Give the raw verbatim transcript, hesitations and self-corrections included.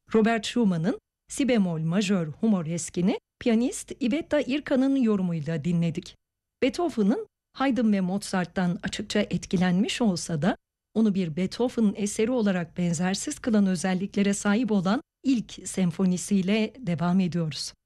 Robert Schumann'ın Si bemol majör humoreskini piyanist Iveta Irka'nın yorumuyla dinledik. Beethoven'ın Haydn ve Mozart'tan açıkça etkilenmiş olsa da onu bir Beethoven eseri olarak benzersiz kılan özelliklere sahip olan ilk senfonisiyle devam ediyoruz.